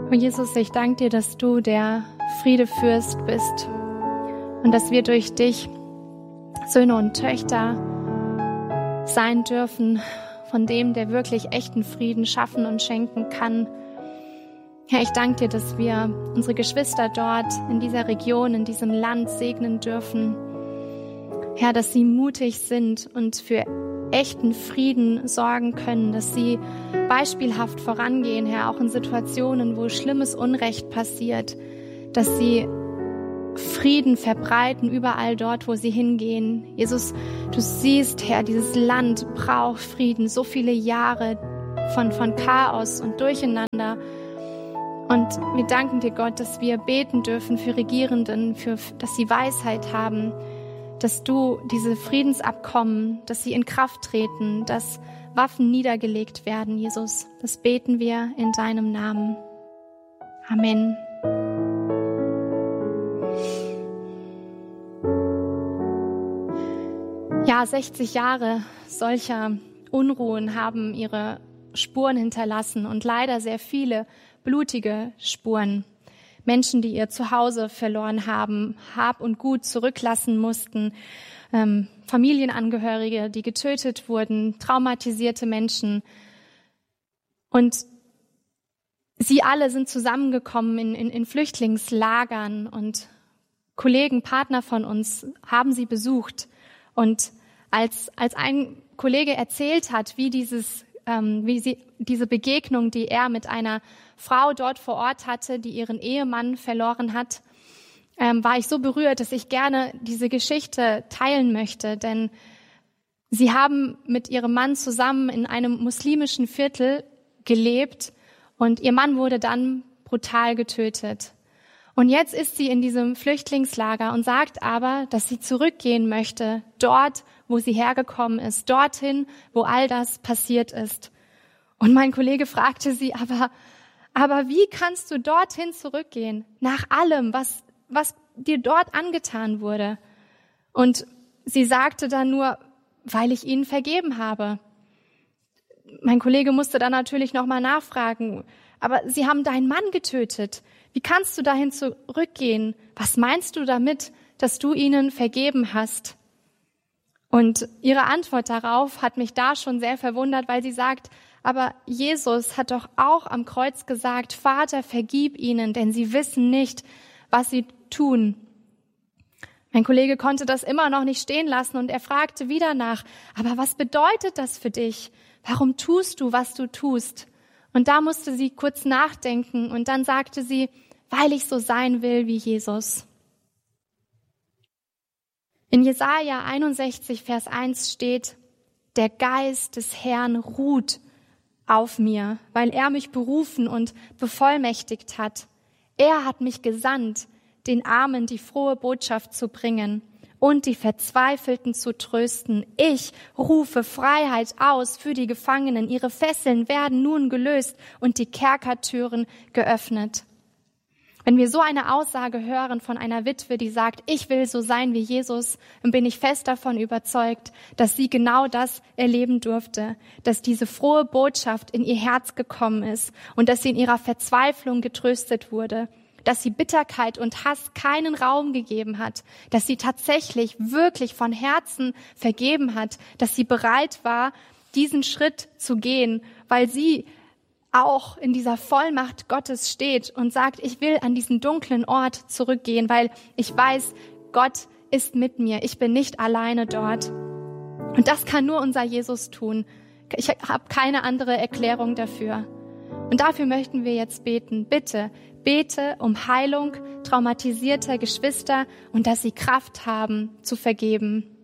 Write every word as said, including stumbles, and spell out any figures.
Und Jesus, ich danke dir, dass du der Friedefürst bist und dass wir durch dich Söhne und Töchter sein dürfen von dem, der wirklich echten Frieden schaffen und schenken kann. Herr, ich danke dir, dass wir unsere Geschwister dort in dieser Region, in diesem Land segnen dürfen. Herr, dass sie mutig sind und für echten Frieden sorgen können, dass sie beispielhaft vorangehen, Herr, auch in Situationen, wo schlimmes Unrecht passiert, dass sie Frieden verbreiten überall dort, wo sie hingehen. Jesus, du siehst, Herr, dieses Land braucht Frieden, so viele Jahre von, von Chaos und Durcheinander. Und wir danken dir, Gott, dass wir beten dürfen für Regierenden, für, dass sie Weisheit haben, dass du diese Friedensabkommen, dass sie in Kraft treten, dass Waffen niedergelegt werden, Jesus. Das beten wir in deinem Namen. Amen. Ja, sechzig Jahre solcher Unruhen haben ihre Spuren hinterlassen und leider sehr viele blutige Spuren. Menschen, die ihr Zuhause verloren haben, Hab und Gut zurücklassen mussten, ähm, Familienangehörige, die getötet wurden, traumatisierte Menschen. Und sie alle sind zusammengekommen in, in, in Flüchtlingslagern und Kollegen, Partner von uns haben sie besucht. Und als, als ein Kollege erzählt hat, wie dieses ähm, wie sie, diese Begegnung, die er mit einer Frau dort vor Ort hatte, die ihren Ehemann verloren hat, ähm, war ich so berührt, dass ich gerne diese Geschichte teilen möchte. Denn sie haben mit ihrem Mann zusammen in einem muslimischen Viertel gelebt und ihr Mann wurde dann brutal getötet. Und jetzt ist sie in diesem Flüchtlingslager und sagt aber, dass sie zurückgehen möchte, dort, wo sie hergekommen ist, dorthin, wo all das passiert ist. Und mein Kollege fragte sie, aber, aber wie kannst du dorthin zurückgehen, nach allem, was, was dir dort angetan wurde? Und sie sagte dann nur, weil ich ihnen vergeben habe. Mein Kollege musste dann natürlich nochmal nachfragen, aber sie haben deinen Mann getötet. Wie kannst du dahin zurückgehen? Was meinst du damit, dass du ihnen vergeben hast? Und ihre Antwort darauf hat mich da schon sehr verwundert, weil sie sagt, aber Jesus hat doch auch am Kreuz gesagt, Vater, vergib ihnen, denn sie wissen nicht, was sie tun. Mein Kollege konnte das immer noch nicht stehen lassen und er fragte wieder nach, aber was bedeutet das für dich? Warum tust du, was du tust? Und da musste sie kurz nachdenken und dann sagte sie, weil ich so sein will wie Jesus. In Jesaja einundsechzig, Vers eins steht, der Geist des Herrn ruht auf mir, weil er mich berufen und bevollmächtigt hat. Er hat mich gesandt, den Armen die frohe Botschaft zu bringen und die Verzweifelten zu trösten. Ich rufe Freiheit aus für die Gefangenen. Ihre Fesseln werden nun gelöst und die Kerkertüren geöffnet. Wenn wir so eine Aussage hören von einer Witwe, die sagt, ich will so sein wie Jesus, dann bin ich fest davon überzeugt, dass sie genau das erleben durfte, dass diese frohe Botschaft in ihr Herz gekommen ist und dass sie in ihrer Verzweiflung getröstet wurde, dass sie Bitterkeit und Hass keinen Raum gegeben hat, dass sie tatsächlich wirklich von Herzen vergeben hat, dass sie bereit war, diesen Schritt zu gehen, weil sie auch in dieser Vollmacht Gottes steht und sagt, ich will an diesen dunklen Ort zurückgehen, weil ich weiß, Gott ist mit mir. Ich bin nicht alleine dort. Und das kann nur unser Jesus tun. Ich habe keine andere Erklärung dafür. Und dafür möchten wir jetzt beten. Bitte, bete um Heilung traumatisierter Geschwister und dass sie Kraft haben zu vergeben.